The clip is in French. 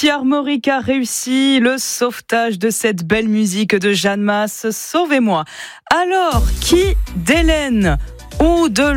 Si Armorique a réussi le sauvetage de cette belle musique de Jeanne Masse, sauvez-moi. Alors, qui d'Hélène ou de